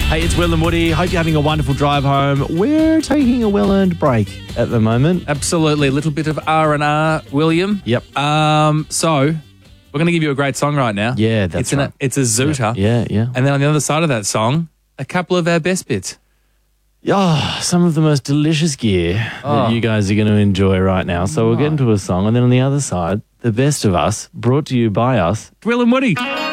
Hey, it's Will and Woody. Hope you're having a wonderful drive home. We're taking a well-earned break at the moment. Absolutely. A little bit of R&R, William. Yep. So we're going to give you a great song right now. Yeah, that's right. It's a zooter. Yeah. And then on the other side of that song, a couple of our best bits. Oh, some of the most delicious gear that you guys are going to enjoy right now. So we'll get into a song. And then on the other side, the best of us, brought to you by us. Will and Woody.